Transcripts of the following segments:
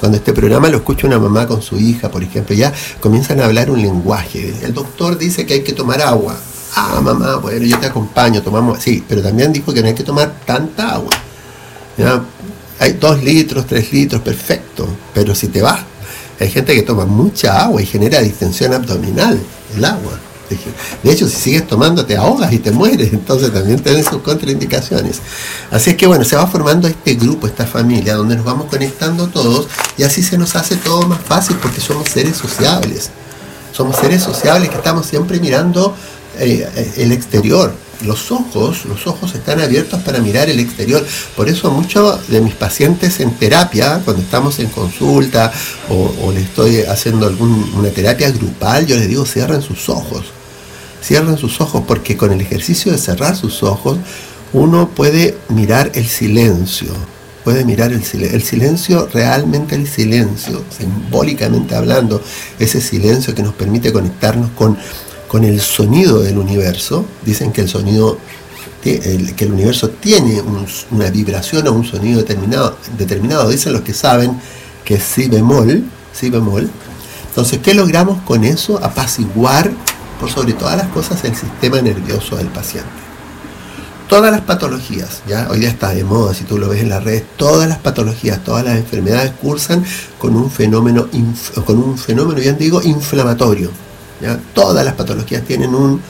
cuando este programa lo escucha una mamá con su hija, por ejemplo, ya comienzan a hablar un lenguaje. El doctor dice que hay que tomar agua. Ah, mamá, bueno, yo te acompaño, tomamos. Sí, pero también dijo que no hay que tomar tanta agua. ¿Ya? Hay 2 litros, 3 litros, perfecto. Pero si te vas, hay gente que toma mucha agua y genera distensión abdominal, el agua. De hecho, si sigues tomando te ahogas y te mueres, entonces también tenés sus contraindicaciones. Así es que bueno, se va formando este grupo, esta familia, donde nos vamos conectando todos y así se nos hace todo más fácil porque somos seres sociables. Somos seres sociables que estamos siempre mirando el exterior. Los ojos están abiertos para mirar el exterior. Por eso muchos de mis pacientes en terapia, cuando estamos en consulta o le estoy haciendo una terapia grupal, yo les digo cierren sus ojos. Cierren sus ojos porque con el ejercicio de cerrar sus ojos uno puede mirar el silencio. Puede mirar el silencio, realmente el silencio, simbólicamente hablando, ese silencio que nos permite conectarnos con el sonido del universo. Dicen que que el universo tiene una vibración o un sonido determinado. Dicen los que saben que es si bemol. Entonces, ¿qué logramos con eso? Apaciguar, por sobre todas las cosas, el sistema nervioso del paciente. Todas las patologías, ya hoy día está de moda, si tú lo ves en las redes, todas las patologías, todas las enfermedades cursan con un fenómeno bien digo, inflamatorio. ¿Ya? Todas las patologías tienen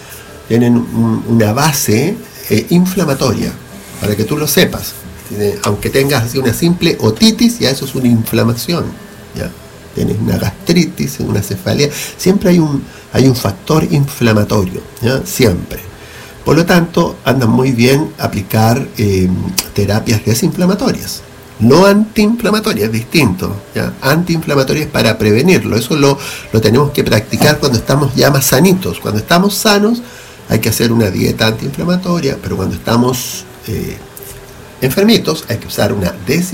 una base inflamatoria, para que tú lo sepas. Aunque tengas así una simple otitis, ya eso es una inflamación. ¿Ya? Tienes una gastritis, una cefalea, siempre hay un factor inflamatorio, ¿ya? Siempre. Por lo tanto, anda muy bien aplicar terapias desinflamatorias. No antiinflamatorias, distinto. ¿Ya? Antiinflamatorias para prevenirlo. Eso lo tenemos que practicar cuando estamos ya más sanitos. Cuando estamos sanos hay que hacer una dieta antiinflamatoria, pero cuando estamos enfermitos hay que usar una desinflamatoria.